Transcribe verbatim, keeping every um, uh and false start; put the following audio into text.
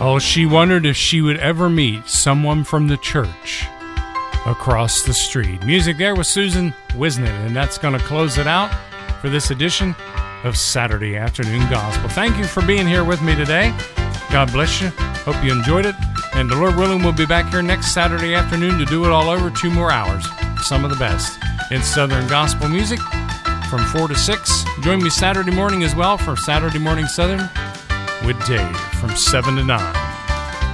Oh, she wondered if she would ever meet someone from the church across the street. Music there with Susan Wisnett, and that's going to close it out for this edition of Saturday Afternoon Gospel. Thank you for being here with me today. God bless you. Hope you enjoyed it. And the Lord willing, we'll be back here next Saturday afternoon to do it all over, two more hours. Some of the best in Southern Gospel music from four to six. Join me Saturday morning as well for Saturday Morning Southern with Dave from seven to nine.